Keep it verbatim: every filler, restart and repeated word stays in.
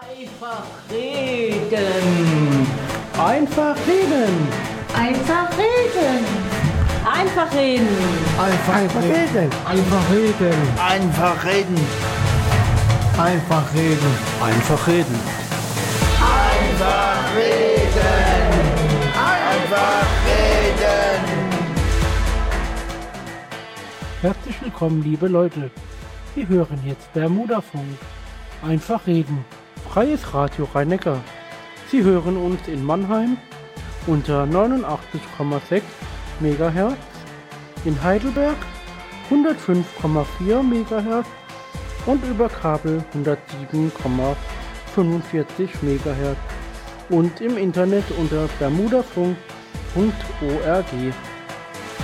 Einfach reden. Einfach reden. Einfach reden. Einfach reden. Einfach reden. Einfach reden. Einfach reden. Einfach reden. Einfach reden. Einfach reden. Einfach reden. Herzlich willkommen, liebe Leute. Sie hören jetzt Bermudafunk. Einfach reden. Freies Radio Rhein-Neckar. Sie hören uns in Mannheim unter neunundachtzig Komma sechs Megahertz, in Heidelberg hundertfünf Komma vier Megahertz und über Kabel hundertsieben Komma fünfundvierzig Megahertz und im Internet unter bermudafunk punkt org.